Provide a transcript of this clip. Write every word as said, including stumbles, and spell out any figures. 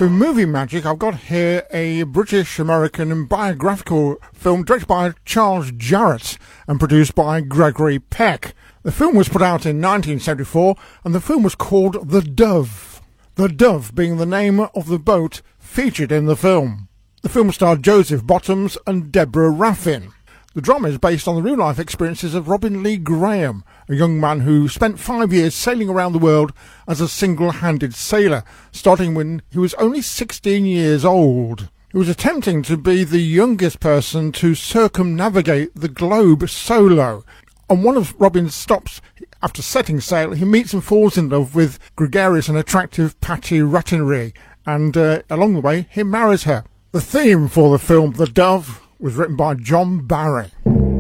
For Movie Magic, I've got here a British-American biographical film directed by Charles Jarrett and produced by Gregory Peck. The film was put out in nineteen seventy-four, and the film was called The Dove. The Dove being the name of the boat featured in the film. The film starred Joseph Bottoms and Deborah Raffin. The drama is based on the real-life experiences of Robin Lee Graham, a young man who spent five years sailing around the world as a single-handed sailor, starting when he was only sixteen years old. He was attempting to be the youngest person to circumnavigate the globe solo. On one of Robin's stops, after setting sail, he meets and falls in love with gregarious and attractive Patty Rattenry, and uh, along the way, he marries her. The theme for the film, The Dove, was written by John Barry.